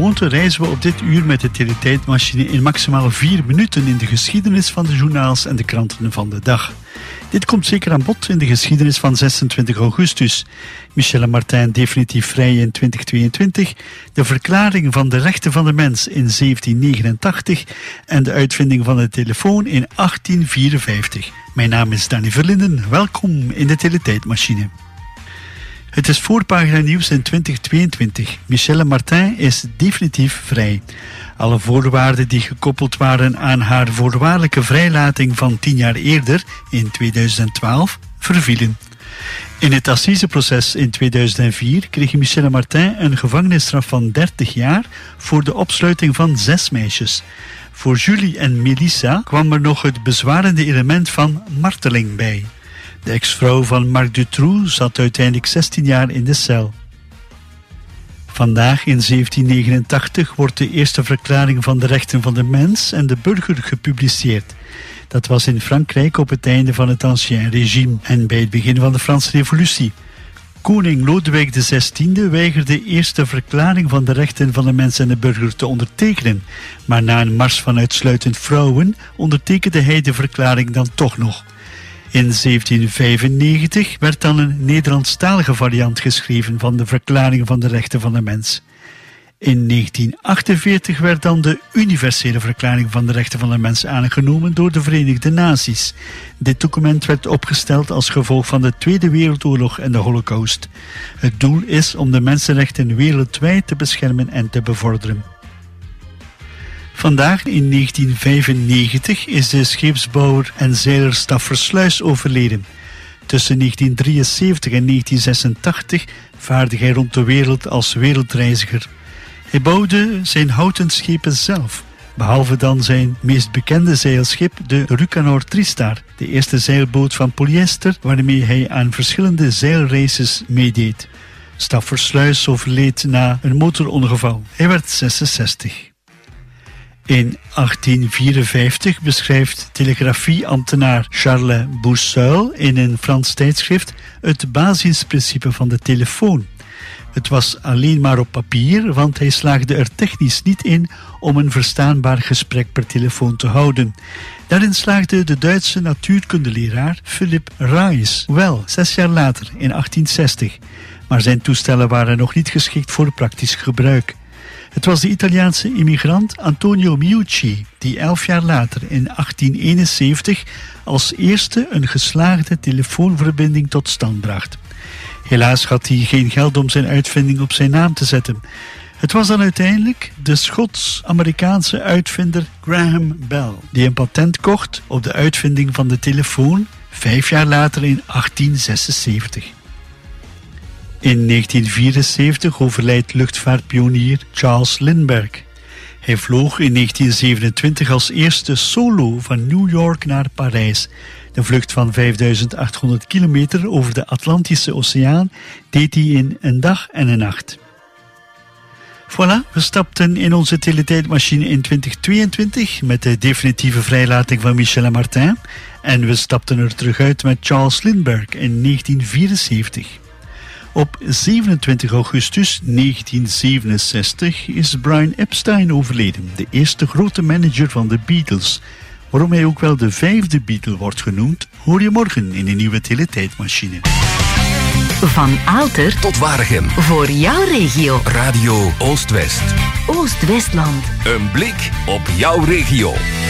gewoonte reizen we op dit uur met de teletijdmachine in maximaal 4 minuten in de geschiedenis van de journaals en de kranten van de dag. Dit komt zeker aan bod in de geschiedenis van 26 augustus. Michel Martin definitief vrij in 2022, de verklaring van de rechten van de mens in 1789 en de uitvinding van de telefoon in 1854. Mijn naam is Danny Verlinden, welkom in de teletijdmachine. Het is voorpagina nieuws in 2022. Michel Martin is definitief vrij. Alle voorwaarden die gekoppeld waren aan haar voorwaardelijke vrijlating van 10 jaar eerder, in 2012, vervielen. In het assiseproces in 2004 kreeg Michel Martin een gevangenisstraf van 30 jaar voor de opsluiting van 6 meisjes. Voor Julie en Melissa kwam er nog het bezwarende element van marteling bij. De ex-vrouw van Marc Dutroux zat uiteindelijk 16 jaar in de cel. Vandaag in 1789 wordt de eerste verklaring van de rechten van de mens en de burger gepubliceerd. Dat was in Frankrijk op het einde van het Ancien Régime en bij het begin van de Franse Revolutie. Koning Lodewijk XVI weigerde eerst de verklaring van de rechten van de mens en de burger te ondertekenen, maar na een mars van uitsluitend vrouwen ondertekende hij de verklaring dan toch nog. In 1795 werd dan een Nederlandstalige variant geschreven van de Verklaring van de Rechten van de Mens. In 1948 werd dan de Universele Verklaring van de Rechten van de Mens aangenomen door de Verenigde Naties. Dit document werd opgesteld als gevolg van de Tweede Wereldoorlog en de Holocaust. Het doel is om de mensenrechten wereldwijd te beschermen en te bevorderen. Vandaag in 1995 is de scheepsbouwer en zeiler Stafford Sluis overleden. Tussen 1973 en 1986 vaarde hij rond de wereld als wereldreiziger. Hij bouwde zijn houten schepen zelf, behalve dan zijn meest bekende zeilschip, de Rucanor Tristar, de eerste zeilboot van polyester waarmee hij aan verschillende zeilraces meedeed. Stafford Sluis overleed na een motorongeval. Hij werd 66. In 1854 beschrijft telegrafieambtenaar Charles Bourseul in een Frans tijdschrift het basisprincipe van de telefoon. Het was alleen maar op papier, want hij slaagde er technisch niet in om een verstaanbaar gesprek per telefoon te houden. Daarin slaagde de Duitse natuurkundeleraar Philipp Reis wel 6 jaar later, in 1860. Maar zijn toestellen waren nog niet geschikt voor praktisch gebruik. Het was de Italiaanse immigrant Antonio Meucci die 11 jaar later in 1871 als eerste een geslaagde telefoonverbinding tot stand bracht. Helaas had hij geen geld om zijn uitvinding op zijn naam te zetten. Het was dan uiteindelijk de Schots-Amerikaanse uitvinder Graham Bell die een patent kocht op de uitvinding van de telefoon 5 jaar later in 1876. In 1974 overlijdt luchtvaartpionier Charles Lindbergh. Hij vloog in 1927 als eerste solo van New York naar Parijs. De vlucht van 5800 kilometer over de Atlantische Oceaan deed hij in een dag en een nacht. Voilà, we stapten in onze teletijdmachine in 2022 met de definitieve vrijlating van Michel Martin en we stapten er terug uit met Charles Lindbergh in 1974. Op 27 augustus 1967 is Brian Epstein overleden, de eerste grote manager van de Beatles. Waarom hij ook wel de 5e Beatle wordt genoemd, hoor je morgen in een nieuwe teletijdmachine. Van Aalter tot Waregem. Voor jouw regio. Radio Oost-West. Oost-Westland. Een blik op jouw regio.